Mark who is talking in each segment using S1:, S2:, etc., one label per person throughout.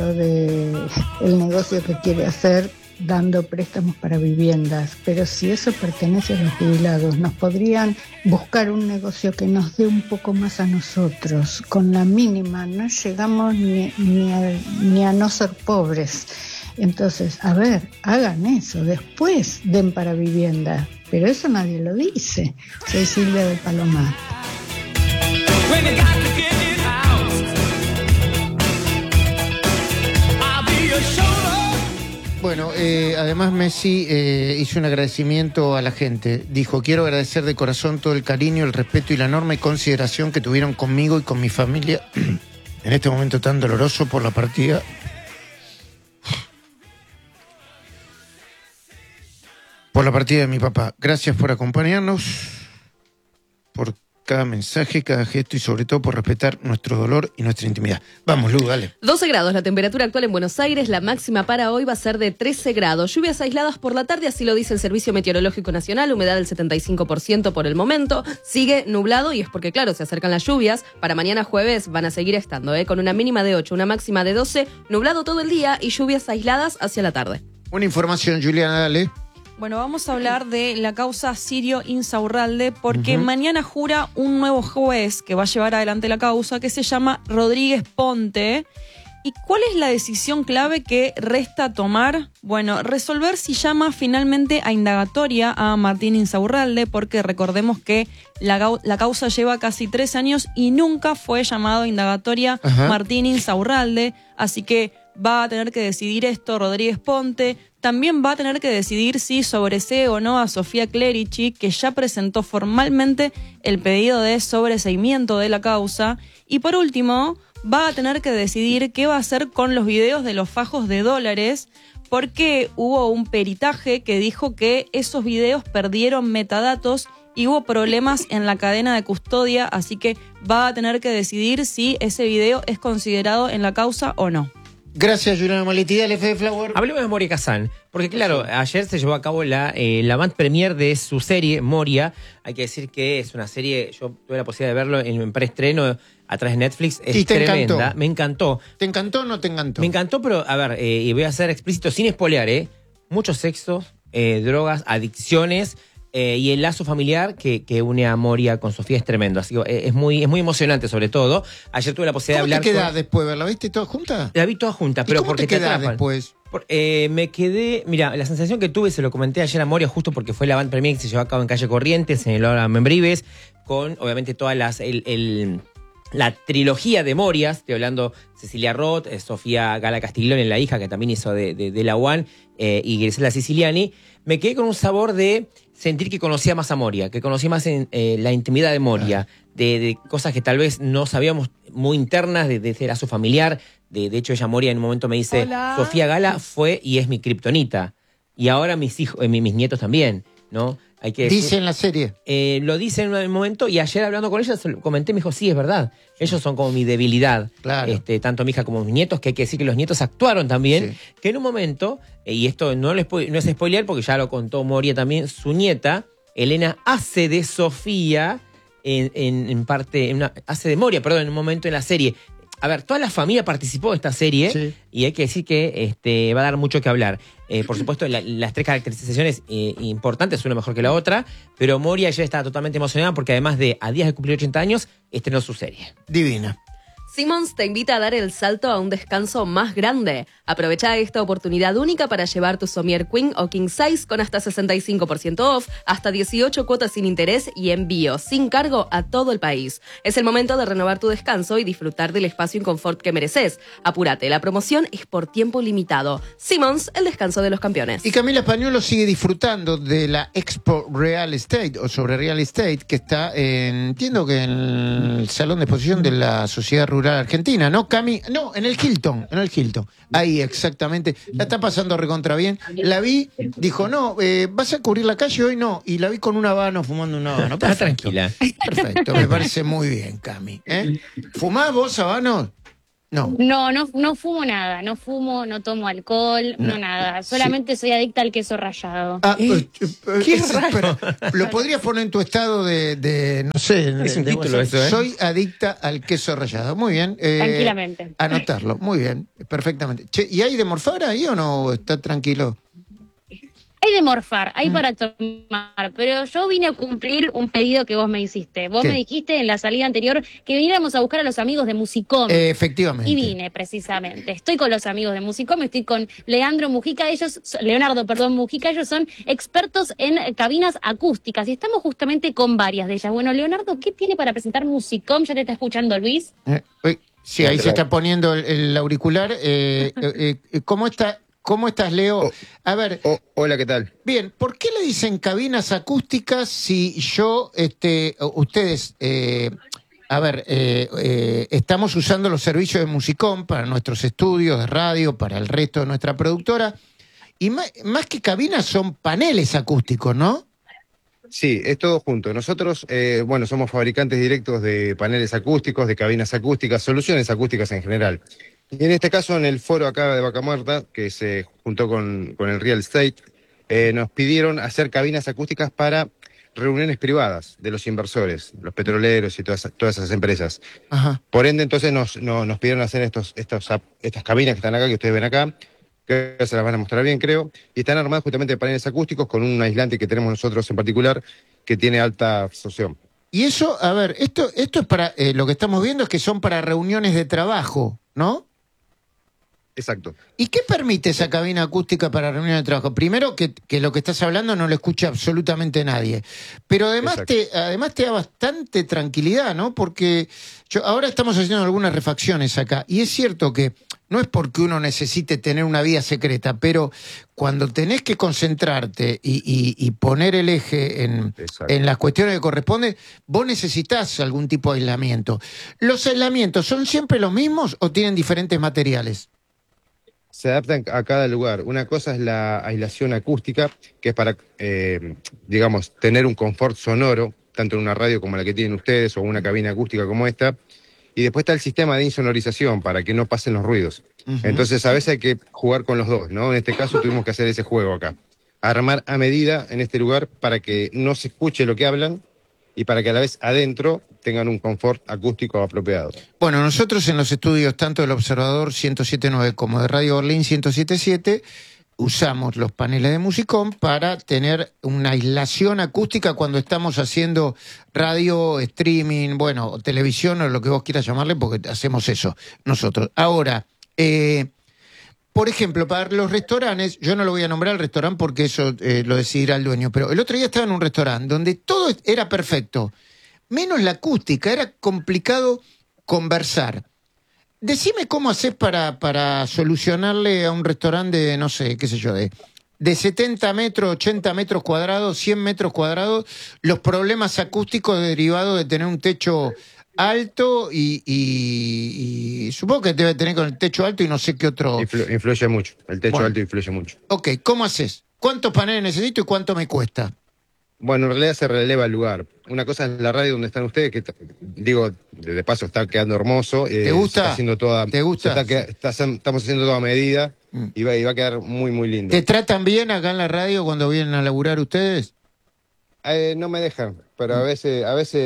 S1: de el negocio que quiere hacer dando préstamos para viviendas, pero si eso pertenece a los jubilados, nos podrían buscar un negocio que nos dé un poco más a nosotros. Con la mínima no llegamos ni a no ser pobres. Entonces, a ver, hagan eso, después den para vivienda, pero eso nadie lo dice. Soy Silvia del Palomar.
S2: Bueno, además Messi hizo un agradecimiento a la gente. Dijo, quiero agradecer de corazón todo el cariño, el respeto y la enorme consideración que tuvieron conmigo y con mi familia en este momento tan doloroso por la partida de mi papá. Gracias por acompañarnos, por cada mensaje, cada gesto y sobre todo por respetar nuestro dolor y nuestra intimidad. Vamos, Lu, dale.
S3: 12 grados la temperatura actual en Buenos Aires, la máxima para hoy va a ser de 13 grados. Lluvias aisladas por la tarde, así lo dice el Servicio Meteorológico Nacional, humedad del 75% por el momento. Sigue nublado y es porque, claro, se acercan las lluvias. Para mañana jueves van a seguir estando, con una mínima de 8, una máxima de 12, nublado todo el día y lluvias aisladas hacia la tarde.
S2: Una información, Juliana, dale.
S4: Bueno, vamos a hablar de la causa Sirio Insaurralde porque mañana jura un nuevo juez que va a llevar adelante la causa que se llama Rodríguez Ponte. ¿Y cuál es la decisión clave que resta tomar? Bueno, resolver si llama finalmente a indagatoria a Martín Insaurralde, porque recordemos que la causa lleva casi 3 años y nunca fue llamado a indagatoria Martín Insaurralde, así que va a tener que decidir esto Rodríguez Ponte. También va a tener que decidir si sobresee o no a Sofía Clerici, que ya presentó formalmente el pedido de sobreseimiento de la causa. Y por último, va a tener que decidir qué va a hacer con los videos de los fajos de dólares, porque hubo un peritaje que dijo que esos videos perdieron metadatos y hubo problemas en la cadena de custodia, así que va a tener que decidir si ese video es considerado en la causa o no.
S2: Gracias, Juliana Maletti. Dale, Fede Flower.
S5: Hablemos de Moria Kazan, porque claro, ayer se llevó a cabo la avant premiere de su serie, Moria. Hay que decir que es una serie, yo tuve la posibilidad de verlo en preestreno a través de Netflix, es tremenda. Encantó. Me encantó.
S2: ¿Te encantó o no te encantó?
S5: Me encantó, pero a ver, y voy a ser explícito sin spoilear, mucho sexo, drogas, adicciones, y el lazo familiar que une a Moria con Sofía es tremendo. Así que es muy emocionante, sobre todo. Ayer tuve la posibilidad de hablar.
S2: ¿Cómo te quedás después de verla? ¿Viste toda junta?
S5: La vi toda junta, pero
S2: ¿Cómo
S5: porque
S2: te quedás después?
S5: Me quedé, mira, la sensación que tuve, se lo comenté ayer a Moria, justo porque fue la avant premiere que se llevó a cabo en Calle Corrientes, en el Laura Membrives, con obviamente todas la trilogía de Moria. Estoy hablando Cecilia Roth, Sofía Gala Castiglione, la hija que también hizo de la UAN, y Grisela Siciliani. Me quedé con un sabor de sentir que conocía más a Moria, que conocía más la intimidad de Moria, de cosas que tal vez no sabíamos muy internas, de ese lazo familiar. De hecho, ella, Moria, en un momento me dice, hola, Sofía Gala fue y es mi kriptonita. Y ahora mis hijos, mis nietos también, ¿no? Hay que decir,
S2: dice en la serie.
S5: Lo dice en un momento, y ayer hablando con ella, se lo comenté, me dijo, sí, es verdad. Ellos son como mi debilidad. Claro. Tanto mi hija como mis nietos, que hay que decir que los nietos actuaron también. Sí. Que en un momento, y esto no es spoiler porque ya lo contó Moria también, su nieta, Elena, hace de Sofía, hace de Moria, perdón, en un momento en la serie. A ver, toda la familia participó de esta serie, sí, y hay que decir que va a dar mucho que hablar. Por supuesto, las 3 caracterizaciones importantes, una mejor que la otra, pero Moria ya está totalmente emocionada porque además de a días de cumplir 80 años, estrenó su serie.
S2: Divina.
S3: Simmons te invita a dar el salto a un descanso más grande. Aprovecha esta oportunidad única para llevar tu somier Queen o King Size con hasta 65% off, hasta 18 cuotas sin interés y envío sin cargo a todo el país. Es el momento de renovar tu descanso y disfrutar del espacio y confort que mereces. Apúrate, la promoción es por tiempo limitado. Simmons, el descanso de los campeones.
S2: Y Camila Pañuelo sigue disfrutando de la Expo Real Estate, o sobre Real Estate, que está, entiendo que en el Salón de Exposición de la Sociedad Rural Argentina, ¿no, Cami? No, en el Hilton. Ahí, exactamente. La está pasando recontra bien. La vi, dijo, no, ¿vas a cubrir la calle hoy? No. Y la vi con un habano, fumando un habano.
S5: Está tranquila.
S2: Perfecto, me parece muy bien, Cami. ¿Fumás vos habanos? No.
S6: No fumo nada, no fumo, no tomo alcohol, no nada. Solamente soy adicta al queso rallado.
S5: Qué raro.
S2: Lo podrías poner en tu estado no sé.
S5: Es un título eso, ¿eh?
S2: Soy adicta al queso rallado. Muy bien.
S6: Tranquilamente.
S2: Anotarlo. Muy bien. Perfectamente. Che, ¿y hay de morfar ahí o no? ¿Está tranquilo?
S6: Hay de morfar, hay para tomar, pero yo vine a cumplir un pedido que vos me hiciste. Vos
S2: ¿Qué?
S6: me dijiste en la salida anterior que viniéramos a buscar a los amigos de Musicom.
S2: Efectivamente.
S6: Y vine, precisamente. Estoy con los amigos de Musicom, estoy con Leonardo Mujica, ellos son expertos en cabinas acústicas y estamos justamente con varias de ellas. Bueno, Leonardo, ¿qué tiene para presentar Musicom? Ya te está escuchando Luis.
S2: Sí, ahí se está poniendo el auricular. ¿Cómo estás, Leo? A ver.
S7: Hola, ¿qué tal?
S2: Bien, ¿por qué le dicen cabinas acústicas si ustedes, estamos usando los servicios de Musicom para nuestros estudios de radio, para el resto de nuestra productora, y más que cabinas son paneles acústicos, ¿no?
S7: Sí, es todo junto. Nosotros, somos fabricantes directos de paneles acústicos, de cabinas acústicas, soluciones acústicas en general. Y en este caso, en el foro acá de Vaca Muerta, que se juntó con el Real Estate, nos pidieron hacer cabinas acústicas para reuniones privadas de los inversores, los petroleros y todas esas empresas.
S2: Ajá.
S7: Por ende, entonces nos pidieron hacer estas cabinas que están acá, que ustedes ven acá, que se las van a mostrar bien, creo, y están armadas justamente de paneles acústicos con un aislante que tenemos nosotros en particular, que tiene alta absorción.
S2: Y eso, a ver, esto es para, lo que estamos viendo es que son para reuniones de trabajo, ¿no?
S7: Exacto.
S2: ¿Y qué permite esa cabina acústica para reuniones de trabajo? Primero, que lo que estás hablando no lo escucha absolutamente nadie. Pero además te da bastante tranquilidad, ¿no? Porque ahora estamos haciendo algunas refacciones acá. Y es cierto que no es porque uno necesite tener una vida secreta, pero cuando tenés que concentrarte y poner el eje en las cuestiones que corresponden, vos necesitas algún tipo de aislamiento. ¿Los aislamientos son siempre los mismos o tienen diferentes materiales?
S7: Se adaptan a cada lugar. Una cosa es la aislación acústica, que es para, tener un confort sonoro, tanto en una radio como la que tienen ustedes, o una cabina acústica como esta. Y después está el sistema de insonorización, para que no pasen los ruidos. Entonces, a veces hay que jugar con los dos, ¿no? En este caso tuvimos que hacer ese juego acá. Armar a medida en este lugar para que no se escuche lo que hablan y para que a la vez adentro tengan un confort acústico apropiado.
S2: Bueno, nosotros en los estudios tanto del Observador 107.9 como de Radio Berlín 107.7 usamos los paneles de Musicom para tener una aislación acústica cuando estamos haciendo radio, streaming, o televisión o lo que vos quieras llamarle, porque hacemos eso nosotros. Ahora, por ejemplo, para los restaurantes, yo no lo voy a nombrar el restaurante porque eso lo decidirá el dueño, pero el otro día estaba en un restaurante donde todo era perfecto, menos la acústica, era complicado conversar. Decime cómo haces para solucionarle a un restaurante de, no sé, qué sé yo, de 70 metros, 80 metros cuadrados, 100 metros cuadrados, los problemas acústicos derivados de tener un techo alto y supongo que debe tener con el techo alto y no sé qué otro.
S7: Influye mucho, el techo alto influye mucho.
S2: Ok, ¿cómo haces? ¿Cuántos paneles necesito y cuánto me cuesta?
S7: Bueno, en realidad se releva el lugar. Una cosa es la radio donde están ustedes, que de paso está quedando hermoso.
S2: ¿Te gusta?
S7: ¿Te gusta? Estamos haciendo toda medida y va a quedar muy, muy lindo.
S2: ¿Te tratan bien acá en la radio cuando vienen a laburar ustedes?
S7: No me dejan, pero a veces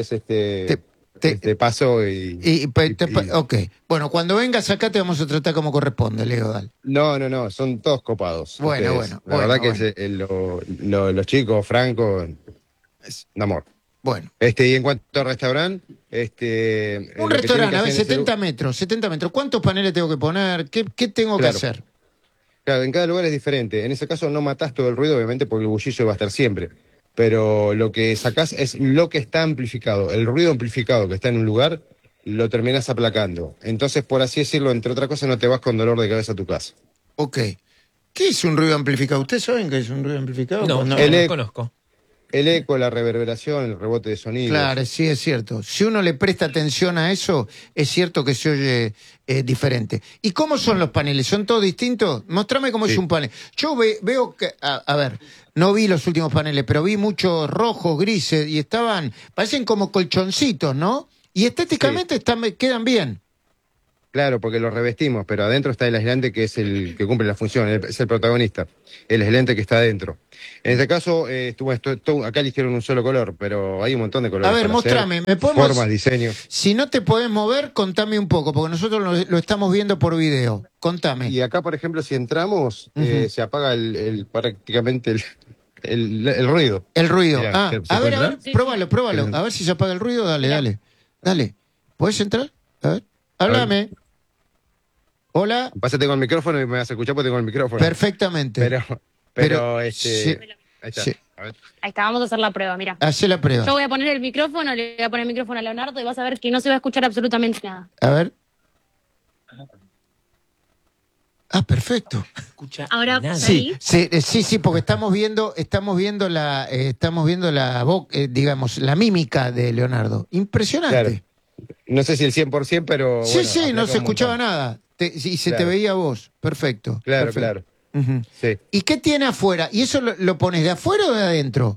S7: paso
S2: Ok. Bueno, cuando vengas acá te vamos a tratar como corresponde, Leo, dale.
S7: No, son todos copados.
S2: Bueno.
S7: La verdad que los chicos, Franco, es un amor.
S2: Bueno.
S7: Y en cuanto al restaurante,
S2: un restaurante, a ver, 70 metros. ¿Cuántos paneles tengo que poner? ¿Qué tengo que hacer?
S7: Claro, en cada lugar es diferente. En ese caso no matás todo el ruido, obviamente, porque el bullicio va a estar siempre. Pero lo que sacás es lo que está amplificado. El ruido amplificado que está en un lugar, lo terminás aplacando. Entonces, por así decirlo, entre otras cosas, no te vas con dolor de cabeza a tu casa.
S2: Ok. ¿Qué es un ruido amplificado? ¿Ustedes saben qué es un ruido amplificado?
S5: No conozco.
S7: El eco, la reverberación, el rebote de sonido.
S2: Claro, sí, es cierto. Si uno le presta atención a eso, es cierto que se oye diferente. ¿Y cómo son los paneles? ¿Son todos distintos? Mostrame cómo es un panel. Yo veo que, a ver, no vi los últimos paneles, pero vi muchos rojos, grises, y parecen como colchoncitos, ¿no? Y estéticamente quedan bien.
S7: Claro, porque lo revestimos, pero adentro está el aislante que es el que cumple la función, es el protagonista, el aislante que está adentro. En este caso, acá eligieron un solo color, pero hay un montón de colores.
S2: A ver,
S7: para
S2: mostrame,
S7: hacer,
S2: ¿me podemos...?
S7: formas, diseño.
S2: Si no te podés mover, contame un poco, porque nosotros lo estamos viendo por video. Contame.
S7: Y acá, por ejemplo, si entramos, se apaga prácticamente el ruido.
S2: El ruido.
S7: Mirá,
S2: A ver,
S6: Sí.
S2: pruébalo. A ver si se apaga el ruido. Dale. ¿Puedes entrar? A ver, háblame. Hola.
S7: Pasa, tengo el micrófono y me vas a escuchar porque tengo el micrófono.
S2: Perfectamente.
S7: Pero
S2: sí.
S7: ahí está.
S2: Sí.
S7: A ver.
S6: Ahí está, vamos a hacer la prueba, mira.
S2: Hacé la prueba.
S6: Yo voy a poner el micrófono, le voy a poner el micrófono a Leonardo y vas a ver que no se va a escuchar absolutamente nada.
S2: A ver. Perfecto.
S5: Escucha
S6: Ahora,
S5: nada.
S6: sí.
S2: Sí, porque estamos viendo la voz, digamos, la mímica de Leonardo. Impresionante.
S7: Claro. No sé si el 100%, pero
S2: Sí,
S7: bueno,
S2: sí, no
S7: aplaca
S2: se
S7: un
S2: escuchaba
S7: montón.
S2: nada. Y se te
S7: Claro.
S2: veía vos. Perfecto.
S7: Claro,
S2: Perfecto.
S7: claro.
S2: Ujú.
S7: Sí.
S2: ¿Y qué tiene afuera? ¿Y eso lo pones de afuera o de adentro?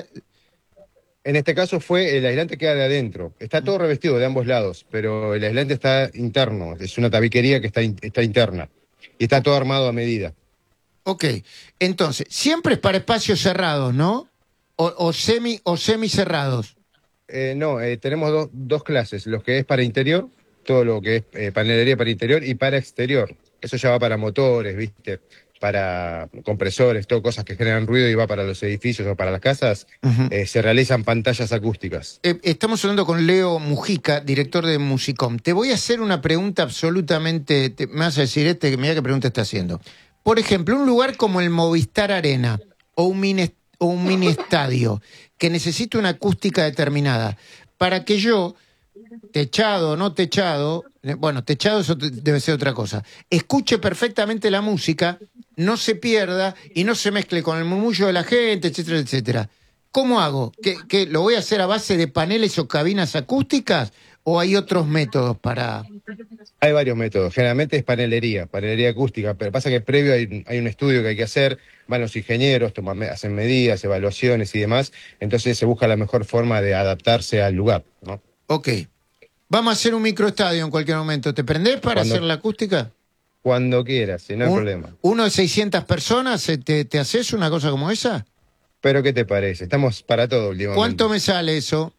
S7: En este caso fue el aislante que queda de adentro. Está todo revestido de ambos lados, pero el aislante está interno. Es una tabiquería que está interna. Y está todo armado a medida.
S2: Ok, entonces, siempre es para espacios cerrados, ¿no? O semi cerrados.
S7: No, tenemos dos clases. Lo que es para interior, todo lo que es panelería para interior y para exterior. Eso ya va para motores, ¿viste? Para compresores, todo cosas que generan ruido y va para los edificios o para las casas.
S2: Ujú.
S7: Se realizan pantallas acústicas.
S2: Estamos hablando con Leo Mujica, director de Musicom. Te voy a hacer una pregunta absolutamente... me vas a decir mira qué pregunta está haciendo. Por ejemplo, un lugar como el Movistar Arena o un mini estadio que necesita una acústica determinada, para que yo, techado o no techado, bueno, techado eso debe ser otra cosa, escuche perfectamente la música, no se pierda y no se mezcle con el murmullo de la gente, etcétera, etcétera. ¿Cómo hago? ¿Qué lo voy a hacer a base de paneles o cabinas acústicas o hay otros métodos para...?
S7: Hay varios métodos. Generalmente es panelería acústica, pero pasa que previo hay un estudio que hay que hacer, van los ingenieros, hacen medidas, evaluaciones y demás, entonces se busca la mejor forma de adaptarse al lugar, ¿no?
S2: Ok. Vamos a hacer un microestadio en cualquier momento. ¿Te prendés para
S7: Cuando-
S2: hacer la acústica?
S7: Cuando quieras, si no hay problema.
S2: ¿Uno de 600 personas? ¿Te haces una cosa como esa?
S7: Pero ¿qué te parece? Estamos para todo últimamente.
S2: ¿Cuánto me sale eso?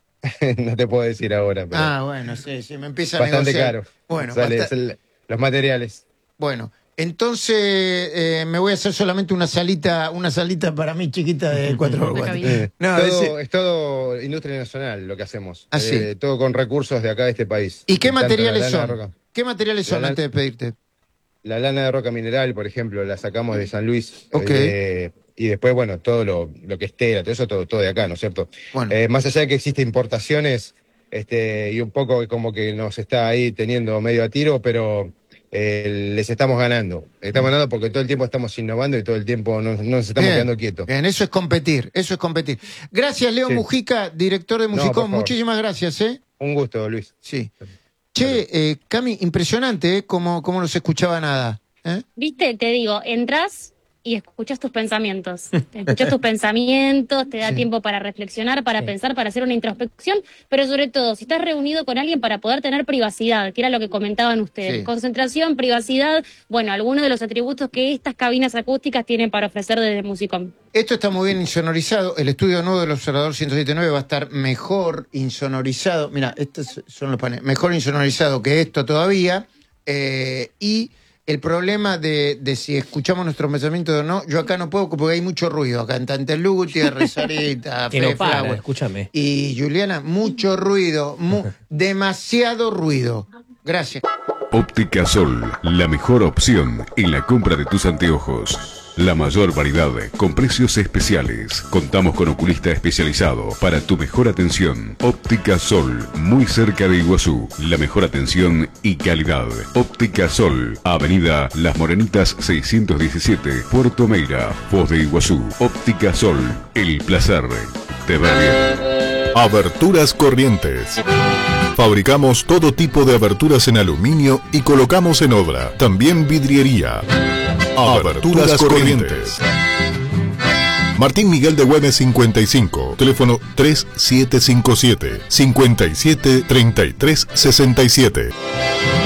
S7: No te puedo decir ahora, pero
S2: Bueno, sí, me empieza a
S7: bastante
S2: negociar.
S7: caro.
S2: Bueno,
S7: Sale los materiales.
S2: bueno, entonces me voy a hacer solamente una salita para mí chiquita de 4x4. No,
S7: Es todo industria nacional lo que hacemos.
S2: Ah, sí.
S7: Todo con recursos de acá de este país.
S2: ¿Y qué
S7: Tanto
S2: materiales
S7: la lana de
S2: son?
S7: roca.
S2: ¿Qué materiales son
S7: La
S2: antes de pedirte?
S7: La lana de roca mineral, por ejemplo, la sacamos de San Luis.
S2: Ok.
S7: Y después, bueno, todo lo que es tela, todo eso, todo de acá, ¿no es cierto?
S2: Bueno.
S7: Más allá de que existen importaciones, y un poco como que nos está ahí teniendo medio a tiro, pero les estamos ganando. Estamos ganando porque todo el tiempo estamos innovando y todo el tiempo no nos estamos quedando quietos.
S2: Bien, eso es competir. Gracias, Leo
S7: Sí.
S2: Mujica, director de
S7: por
S2: Musicom.
S7: favor.
S2: Muchísimas gracias, ¿eh?
S7: Un gusto, Luis.
S2: Sí. Che, Cami, impresionante, ¿eh? Cómo no se escuchaba nada. ¿Eh?
S6: Viste, te digo, entras y escuchas tus pensamientos. Escuchas tus pensamientos, te da
S2: Sí.
S6: tiempo para reflexionar, para pensar, para hacer una introspección, pero sobre todo, si estás reunido con alguien para poder tener privacidad, que era lo que comentaban ustedes.
S2: Sí.
S6: Concentración, privacidad, bueno, algunos de los atributos que estas cabinas acústicas tienen para ofrecer desde Musicom.
S2: Esto está muy bien insonorizado. El estudio nuevo del Observador 107.9 va a estar mejor insonorizado. Mira, estos son los paneles. Mejor insonorizado que esto todavía. Y el problema de si escuchamos nuestros pensamientos o no, yo acá no puedo porque hay mucho ruido. Acá en Tantelútia, Rezarita,
S5: Que no
S2: Fede
S5: para,
S2: Flower.
S5: escúchame.
S2: Y Juliana, mucho ruido. Demasiado ruido. Gracias.
S8: Óptica Sol, la mejor opción en la compra de tus anteojos. La mayor variedad con precios especiales. Contamos con oculista especializado para tu mejor atención. Óptica Sol, muy cerca de Iguazú. La mejor atención y calidad. Óptica Sol, Avenida Las Morenitas 617, Puerto Meira, Foz de Iguazú. Óptica Sol, el placer de ver bien.
S9: Aberturas Corrientes. Fabricamos todo tipo de aberturas en aluminio y colocamos en obra. También vidriería. Aberturas Corrientes. Martín Miguel de Güemes 55, teléfono 3757 57 33 67.